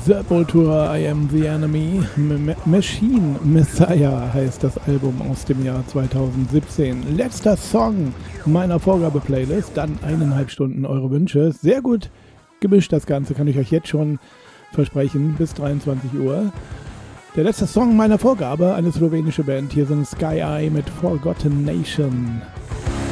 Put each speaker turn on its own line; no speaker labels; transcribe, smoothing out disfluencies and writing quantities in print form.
Sepultura, I Am the Enemy. Machine Messiah heißt das Album aus dem Jahr 2017. Letzter Song meiner Vorgabe-Playlist, dann 1,5 Stunden eure Wünsche. Sehr gut gemischt das Ganze, kann ich euch jetzt schon versprechen, bis 23 Uhr. Der letzte Song meiner Vorgabe, eine slowenische Band. Hier sind Sky Eye mit Forgotten Nation.